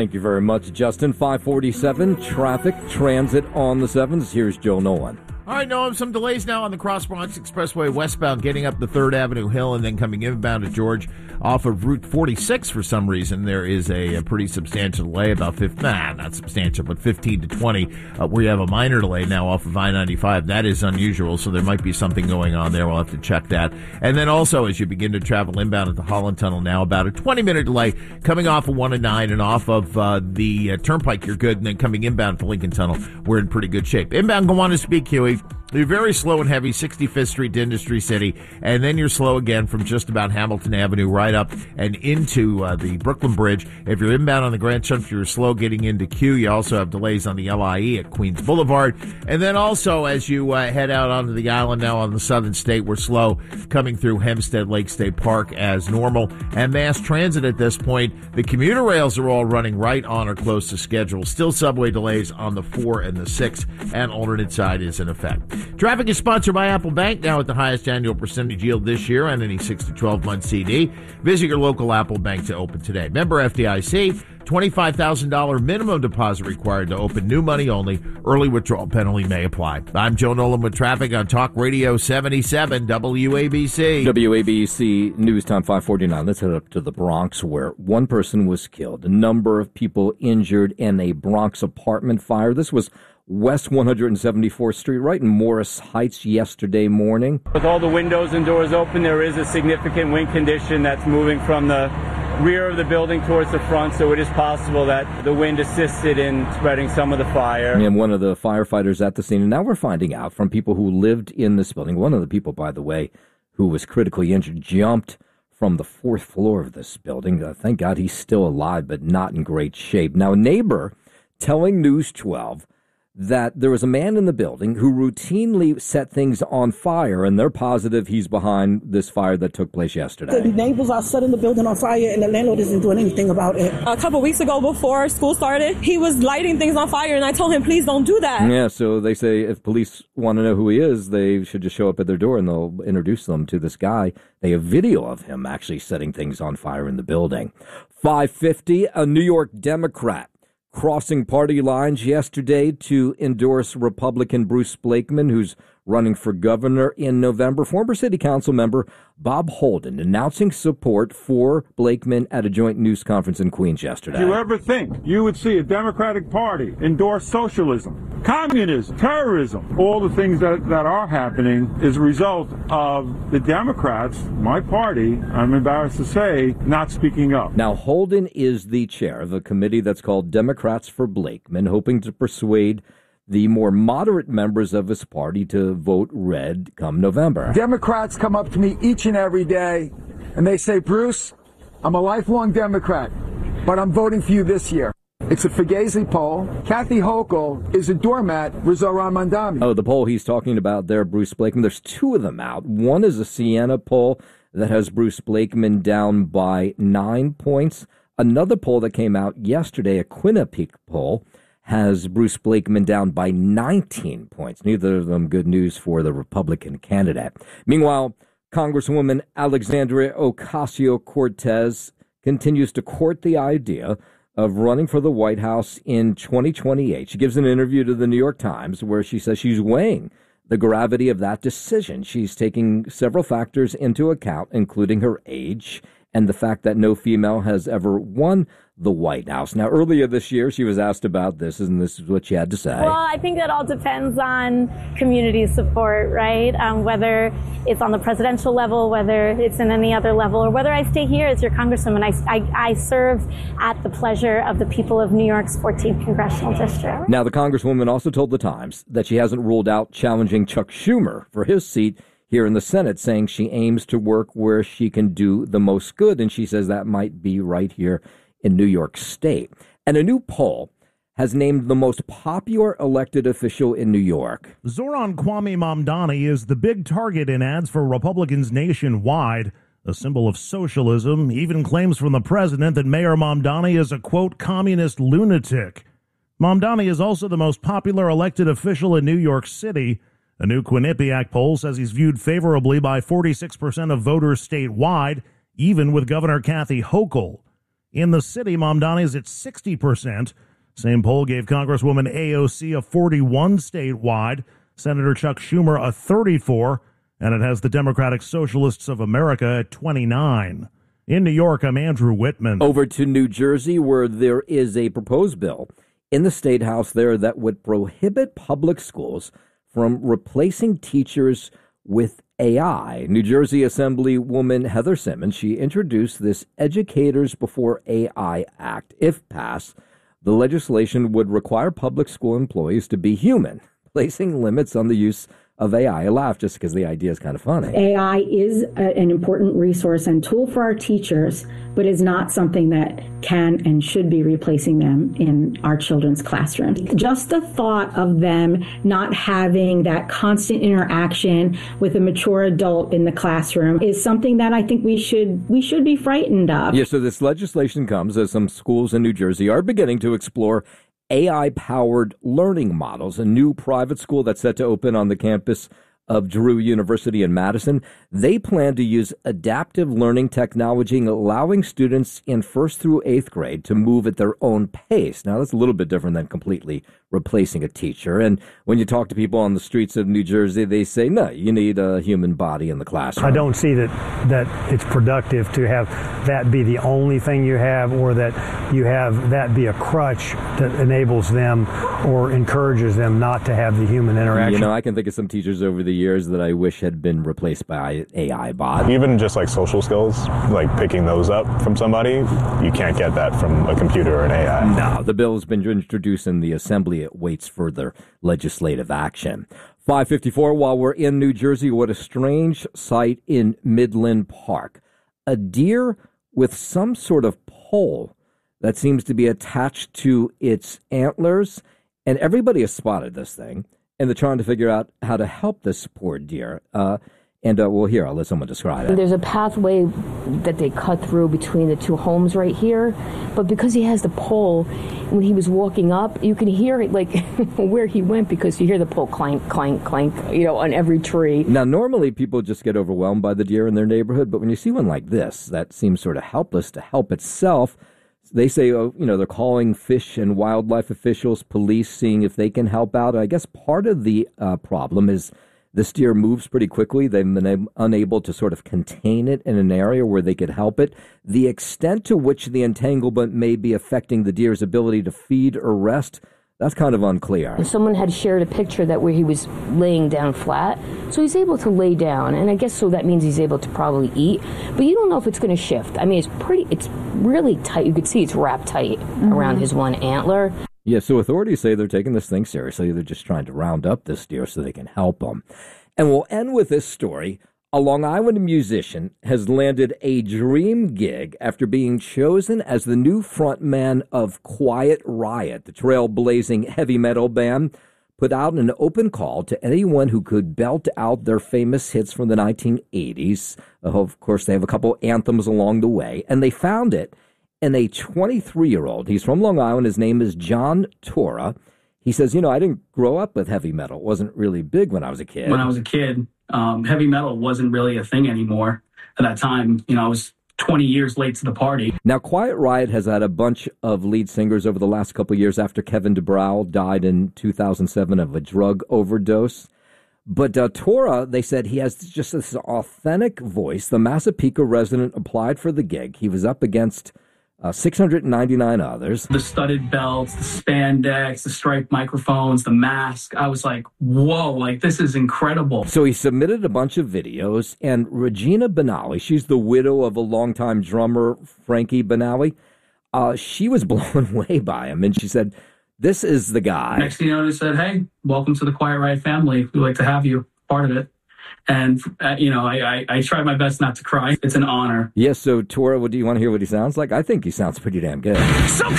Thank you very much, Justin. 547, traffic, transit on the 7s. Here's Joe Nolan. All right, Noam, some delays now on the Cross Bronx Expressway westbound, getting up the 3rd Avenue Hill and then coming inbound to George off of Route 46 for some reason. There is a pretty substantial delay, about 15, not substantial, but 15 to 20, where you have a minor delay now off of I-95. That is unusual, so there might be something going on there. We'll have to check that. And then also, as you begin to travel inbound at the Holland Tunnel now, about a 20-minute delay coming off of 1 and 9 and off of the Turnpike, you're good. And then coming inbound to Lincoln Tunnel, we're in pretty good shape. Inbound, go on to speak, Huey. You're very slow and heavy, 65th Street to Industry City, and then you're slow again from just about Hamilton Avenue right up and into the Brooklyn Bridge. If you're inbound on the Grand Junction, you're slow getting into Q. You also have delays on the LIE at Queens Boulevard. And then also, as you head out onto the island now on the Southern State, we're slow coming through Hempstead Lake State Park as normal. And mass transit at this point, the commuter rails are all running right on or close to schedule. Still subway delays on the 4 and the 6, and alternate side is in effect. Traffic is sponsored by Apple Bank, now at the highest annual percentage yield this year on any 6 to 12-month CD. Visit your local Apple Bank to open today. Member FDIC, $25,000 minimum deposit required to open, new money only. Early withdrawal penalty may apply. I'm Joe Nolan with traffic on Talk Radio 77 WABC. WABC News Time 549. Let's head up to the Bronx, where one person was killed, a number of people injured in a Bronx apartment fire. This was West 174th Street, right in Morris Heights yesterday morning. With all the windows and doors open, there is a significant wind condition that's moving from the rear of the building towards the front, so it is possible that the wind assisted in spreading some of the fire. And one of the firefighters at the scene, and now we're finding out from people who lived in this building, one of the people, by the way, who was critically injured, jumped from the 4th floor of this building. Thank God he's still alive, but not in great shape. Now, a neighbor telling News 12 that there was a man in the building who routinely set things on fire, and they're positive he's behind this fire that took place yesterday. The neighbors are setting the building on fire, and the landlord isn't doing anything about it. A couple weeks ago, before school started, he was lighting things on fire, and I told him, please don't do that. Yeah, so they say if police want to know who he is, they should just show up at their door, and they'll introduce them to this guy. They have video of him actually setting things on fire in the building. 550, a New York Democrat crossing party lines yesterday to endorse Republican Bruce Blakeman, who's running for governor in November. Former city council member Bob Holden announcing support for Blakeman at a joint news conference in Queens yesterday. Did you ever think you would see a Democratic Party endorse socialism, communism, terrorism? All the things that are happening is a result of the Democrats, my party, I'm embarrassed to say, not speaking up. Now, Holden is the chair of a committee that's called Democrats for Blakeman, hoping to persuade the more moderate members of his party to vote red come November. Democrats come up to me each and every day, and they say, Bruce, I'm a lifelong Democrat, but I'm voting for you this year. It's a Fugazi poll. Kathy Hochul is a doormat for Zohran Mamdani. Oh, the poll he's talking about there, Bruce Blakeman, there's two of them out. One is a Siena poll that has Bruce Blakeman down by 9 points. Another poll that came out yesterday, a Quinnipiac poll, has Bruce Blakeman down by 19 points. Neither of them good news for the Republican candidate. Meanwhile, Congresswoman Alexandria Ocasio-Cortez continues to court the idea of running for the White House in 2028. She gives an interview to the New York Times where she says she's weighing the gravity of that decision. She's taking several factors into account, including her age and the fact that no female has ever won the White House. Now, earlier this year, she was asked about this, and this is what she had to say. Well, I think that all depends on community support, right? Whether it's on the presidential level, whether it's in any other level, or whether I stay here as your congresswoman. I serve at the pleasure of the people of New York's 14th congressional district. Now, the congresswoman also told the Times that she hasn't ruled out challenging Chuck Schumer for his seat here in the Senate, saying she aims to work where she can do the most good, and she says that might be right here in New York State. And a new poll has named the most popular elected official in New York. Zohran Mamdani is the big target in ads for Republicans nationwide, a symbol of socialism, even claims from the president that Mayor Mamdani is a, quote, communist lunatic. Mamdani is also the most popular elected official in New York City. A new Quinnipiac poll says he's viewed favorably by 46% of voters statewide, even with Governor Kathy Hochul. In the city, Mamdani is at 60%. Same poll gave Congresswoman AOC a 41 statewide, Senator Chuck Schumer a 34, and it has the Democratic Socialists of America at 29. In New York, I'm Andrew Whitman. Over to New Jersey, where there is a proposed bill in the State House there that would prohibit public schools from replacing teachers with AI. New Jersey Assemblywoman Heather Simmons, she introduced this Educators Before AI Act. If passed, the legislation would require public school employees to be human, placing limits on the use of AI. I laugh just because the idea is kind of funny. AI is an important resource and tool for our teachers, but is not something that can and should be replacing them in our children's classrooms. Just the thought of them not having that constant interaction with a mature adult in the classroom is something that I think we should be frightened of. Yeah, so this legislation comes as some schools in New Jersey are beginning to explore AI-powered learning models. A new private school that's set to open on the campus of Drew University in Madison. They plan to use adaptive learning technology, allowing students in 1st through 8th grade to move at their own pace. Now, that's a little bit different than completely replacing a teacher. And when you talk to people on the streets of New Jersey, they say, no, you need a human body in the classroom. I don't see that it's productive to have that be the only thing you have, or that you have that be a crutch that enables them or encourages them not to have the human interaction. You know, I can think of some teachers over the years that I wish had been replaced by AI bot. Even just like social skills, like picking those up from somebody, you can't get that from a computer or an AI. No, the bill has been introduced in the Assembly. It waits further legislative action. 5:54, while we're in New Jersey, what a strange sight in Midland Park. A deer with some sort of pole that seems to be attached to its antlers, and everybody has spotted this thing, and they're trying to figure out how to help this poor deer. Well, here, I'll let someone describe it. There's a pathway that they cut through between the two homes right here, but because he has the pole, when he was walking up, you can hear it, like, where he went, because you hear the pole clank, clank, clank, on every tree. Now, normally people just get overwhelmed by the deer in their neighborhood, but when you see one like this, that seems sort of helpless to help itself. They say, they're calling fish and wildlife officials, police, seeing if they can help out. I guess part of the problem is this deer moves pretty quickly. They've been unable to sort of contain it in an area where they could help it. The extent to which the entanglement may be affecting the deer's ability to feed or rest, that's kind of unclear. Someone had shared a picture where he was laying down flat, so he's able to lay down, and I guess so that means he's able to probably eat, but you don't know if it's going to shift. I mean, it's really tight. You could see it's wrapped tight around his one antler. Yeah, so authorities say they're taking this thing seriously. They're just trying to round up this deer so they can help him. And we'll end with this story. A Long Island musician has landed a dream gig after being chosen as the new frontman of Quiet Riot. The trailblazing heavy metal band put out an open call to anyone who could belt out their famous hits from the 1980s. Of course, they have a couple anthems along the way, and they found it in a 23-year-old. He's from Long Island. His name is John Tora. He says, I didn't grow up with heavy metal. It wasn't really big when I was a kid. When I was a kid, heavy metal wasn't really a thing anymore. At that time, I was 20 years late to the party. Now, Quiet Riot has had a bunch of lead singers over the last couple of years after Kevin DeBrau died in 2007 of a drug overdose. But Tora, they said he has just this authentic voice. The Massapequa resident applied for the gig. He was up against 699 others. The studded belts, the spandex, the striped microphones, the mask. I was like, whoa, this is incredible. So he submitted a bunch of videos, and Regina Benally, she's the widow of a longtime drummer, Frankie Benally, she was blown away by him, and she said, this is the guy. Next thing you know, they said, hey, welcome to the Quiet Riot family. We'd like to have you part of it. And, I tried my best not to cry. It's an honor. Yes, so Tora, do you want to hear what he sounds like? I think he sounds pretty damn good. So